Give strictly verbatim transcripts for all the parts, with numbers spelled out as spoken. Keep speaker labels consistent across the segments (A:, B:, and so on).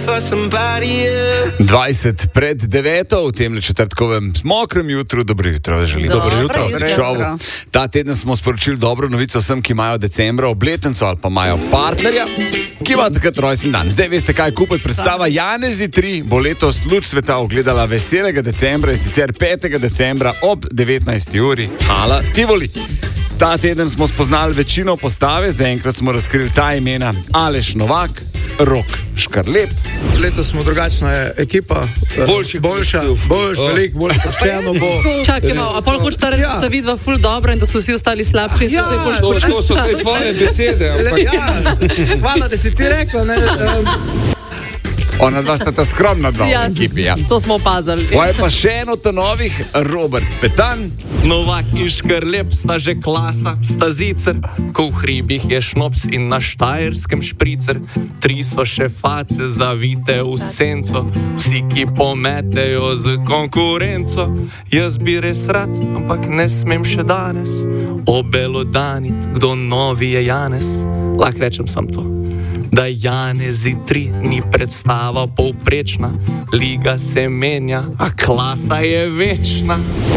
A: dvajset pred deveto v tem četrtkovem mokrem jutru. Dobro jutro, želim.
B: Dobro jutro.
A: jutro. Ta teden smo sporočili dobro novico vsem, ki imajo decembra obletnico ali pa imajo partnerja, ki ima takrat rojstni dan. Zdaj veste, kaj kupiti. Predstava Janezi tri bo letos luč sveta ogledala veselega decembra, in sicer petega decembra ob devetnajsti uri. Hala Tivoli. Ta teden smo spoznali večino postave, zaenkrat smo razkrili ta imena: Aleš Novak, Rok Škarlep.
C: Letos smo drugačna ekipa, boljši, boljša, boljš, veliko bolj sproščeno bo.
B: Čakaj malo, a pol hočeš reči, da sta vidva ful dobra in da so vsi ostali slabši in
C: Ja,
B: so zdaj bolj
C: to,
B: sproščeni?
C: to so te tvoje besede. Ampak ja, hvala, da si ti rekla. Ne, um,
A: Ona dva sta ta skromna dva v ekipi, ja.
B: To smo opazili.
A: Moje pa še eno to novih, Robert Petan.
D: Novak in Škarlep sta že klasa, sta zicer, ko v hribih je šnops in na Štajerskem špricer. Tri so še face zavite v senco, vsi, ki pometejo z konkurenco. Jaz bi res rad, ampak ne smem še danes obelodanit, kdo novi je Janez. Lahko rečem sam to, da Janezi tri ni predstava povprečna, liga se menja, a klasa je večna.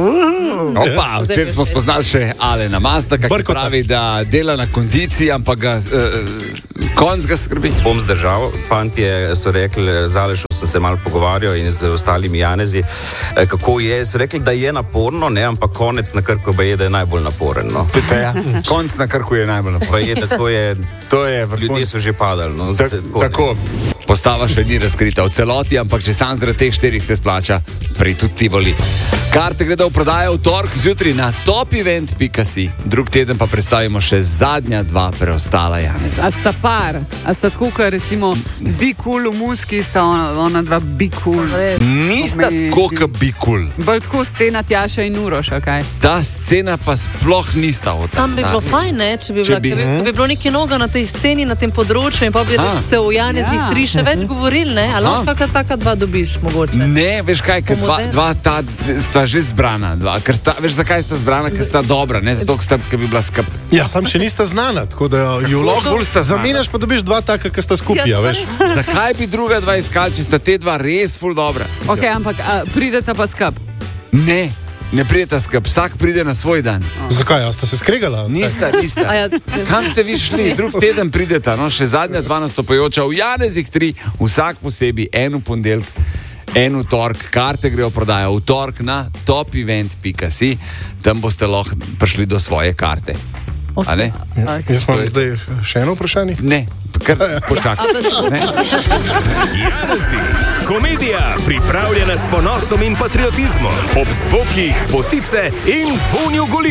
A: Opa, včeraj smo spoznali še Alena Mastaka, ki pravi, da dela na kondiciji, ampak ga uh, konc ga skrbi.
E: Bom zdržal, fantje so rekli, z Alešom so se malo pogovarjal in z ostalimi Janezi, kako je, so rekli, da je naporno, ne, ampak konec na Krku je, da je najbolj naporen. No.
A: Ja, konc na Krku je najbolj naporen.
E: Je, to je,
A: to je
E: ljudje so že padali. No,
A: Ta, tako, postava še ni razkrita v celoti, ampak če sam zaradi teh štirih se splača pri tudi Tivoli. Karte gredo v prodajo v torek zjutraj na topevent pika si. Drug teden pa predstavimo še zadnja dva preostala Janeza.
F: A sta par, a sta tako, kot recimo Be Cool v Muski, sta ona, ona dva Be Cool.
A: Nista tako, kot Be Cool.
F: Bolj tako scena Tjaša in Uroš, kaj?
A: Ta scena pa sploh nista od
B: Sam bi bilo fajn, ne, če bi,
A: Če
B: bila,
A: bi-
B: bi, bi bilo nekaj noga na tej sceni, na tem področju in pa bi
A: Aha.
B: se v Janezih
F: Ja.
B: tri še več govorili, ne? Ali lahko kakšna taka dva dobiš, mogoče?
A: Ne, veš kaj, ker
B: Smo
A: dva,
B: moderni.
A: dva ta sta že zbrana. Dva, ker sta, veš zakaj sta zbrana, ker sta dobra, ne zato, ker sta, ker bi bila skup.
G: Ja, sam še nista znana, tako da ju lahko
A: Bolj sta znana.
G: zamenjaš, pa dobiš dva taka, ki sta skupaj,
B: Ja,
G: ja, veš.
A: Zakaj bi druga dva iskali, če sta te dva res ful dobra?
F: Ok, ampak a, prideta pa skup.
A: Ne, ne prideta skup, vsak pride na svoj dan.
G: Zakaj, a sta se skregala?
A: Nista, nista.
B: A ja,
A: Kam ste vi šli? Drug teden prideta, no, še zadnja dva nastopajoča v Janezih tri, vsak posebej, en v ponedeljek, en v torek. Karte grejo v prodajo v torek na topevent pika si, tam boste lahko prišli do svoje karte. A ne?
G: Ja, jaz imam zdaj še eno vprašanje.
A: Ne, kar počakaj. Ne?
H: Janezi, komedija pripravljena s ponosom in patriotizmom, ob zvokih potice in vonju goli.